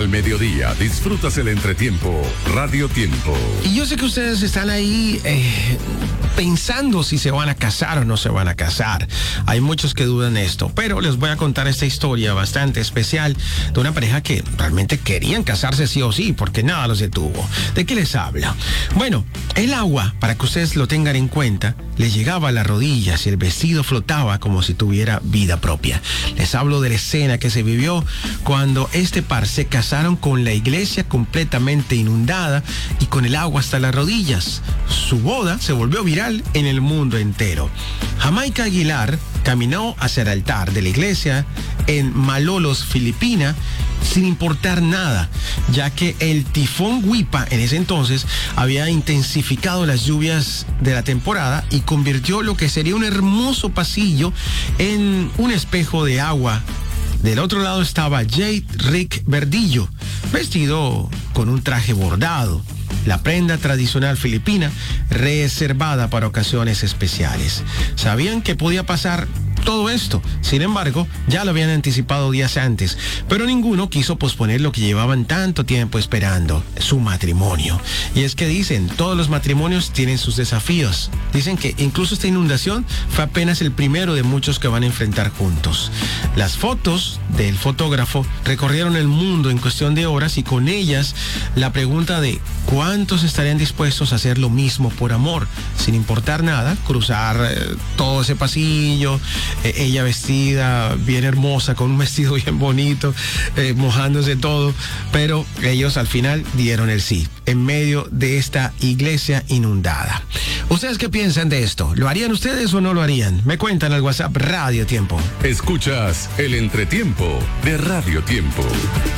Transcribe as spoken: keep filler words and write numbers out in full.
Al mediodía disfrutas el entretiempo Radio Tiempo. Y yo sé que ustedes están ahí eh, pensando si se van a casar o no se van a casar. Hay muchos que dudan esto, pero les voy a contar esta historia bastante especial de una pareja que realmente querían casarse sí o sí, porque nada los detuvo. ¿De qué les habla? Bueno, el agua, para que ustedes lo tengan en cuenta, les llegaba a las rodillas y el vestido flotaba como si tuviera vida propia. Les hablo de la escena que se vivió cuando este par se casaron con la iglesia completamente inundada y con el agua hasta las rodillas. Su boda se volvió viral en el mundo entero. Jamaica Aguilar caminó hacia el altar de la iglesia en Malolos, Filipinas, sin importar nada, ya que el tifón Wipa en ese entonces había intensificado las lluvias de la temporada y convirtió lo que sería un hermoso pasillo en un espejo de agua. Del otro lado estaba Jade Rick Verdillo, vestido con un traje bordado, la prenda tradicional filipina reservada para ocasiones especiales. Sabían que podía pasar todo esto, sin embargo, ya lo habían anticipado días antes, pero ninguno quiso posponer lo que llevaban tanto tiempo esperando, su matrimonio. Y es que dicen, todos los matrimonios tienen sus desafíos. Dicen que incluso esta inundación fue apenas el primero de muchos que van a enfrentar juntos. Las fotos del fotógrafo recorrieron el mundo en cuestión de horas y con ellas la pregunta de ¿cuántos estarían dispuestos a hacer lo mismo por amor? Sin importar nada, cruzar eh, todo ese pasillo, eh, ella vestida bien hermosa, con un vestido bien bonito, eh, mojándose todo, pero ellos al final dieron el sí, en medio de esta iglesia inundada. ¿Ustedes qué piensan de esto? ¿Lo harían ustedes o no lo harían? Me cuentan al WhatsApp Radio Tiempo. Escuchas el entretiempo de Radio Tiempo.